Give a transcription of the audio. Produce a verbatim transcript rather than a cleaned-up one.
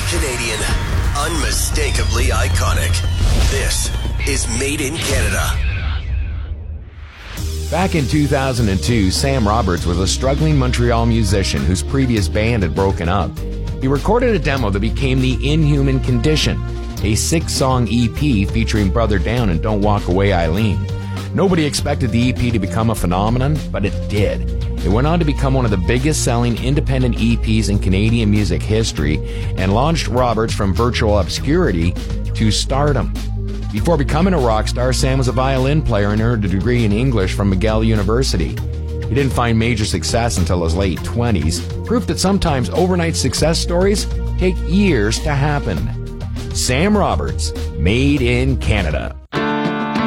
Canadian. Unmistakably iconic. This is Made in Canada. Back in two thousand two, Sam Roberts was a struggling Montreal musician whose previous band had broken up. He recorded a demo that became The Inhuman Condition, a six-song E P featuring Brother Down and Don't Walk Away Eileen. Nobody expected the E P to become a phenomenon, but it did. It went on to become one of the biggest-selling independent E Ps in Canadian music history and launched Roberts from virtual obscurity to stardom. Before becoming a rock star, Sam was a violin player and earned a degree in English from McGill University. He didn't find major success until his late twenties, proof that sometimes overnight success stories take years to happen. Sam Roberts, Made in Canada.